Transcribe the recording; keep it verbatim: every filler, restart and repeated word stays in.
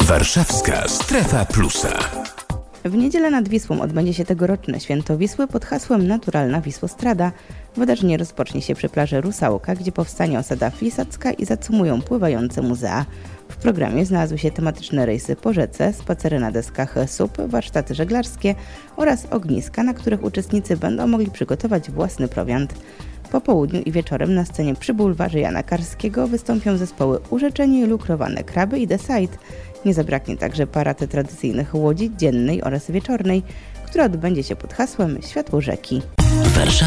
Warszawska Strefa Plusa. W niedzielę nad Wisłą odbędzie się tegoroczne Święto Wisły pod hasłem Naturalna Wisłostrada. Wydarzenie rozpocznie się przy plaży Rusałka, gdzie powstanie osada Flisacka i zacumują pływające muzea. W programie znalazły się tematyczne rejsy po rzece, spacery na deskach S U P, warsztaty żeglarskie oraz ogniska, na których uczestnicy będą mogli przygotować własny prowiant. Po południu i wieczorem na scenie przy bulwarze Jana Karskiego wystąpią zespoły Urzeczenie, Lukrowane Kraby i The Side. Nie zabraknie także parady tradycyjnych łodzi dziennej oraz wieczornej, która odbędzie się pod hasłem Światło Rzeki. Warszawa.